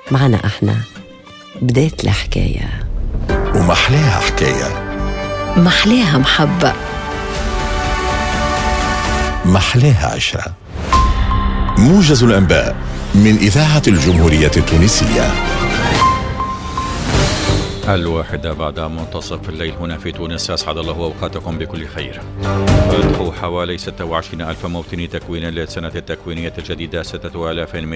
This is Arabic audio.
معنا احنا بداية الحكاية، ومحلاها حكاية، محلاها محبة، محلاها عشرة. موجز الأنباء من إذاعة الجمهورية التونسية. 1:00 بعد منتصف الليل هنا في تونس. أسعد الله أوقاتكم بكل خير. فتح حوالي 26,000 موطني تكوين للسنة التكوينية الجديدة 6,000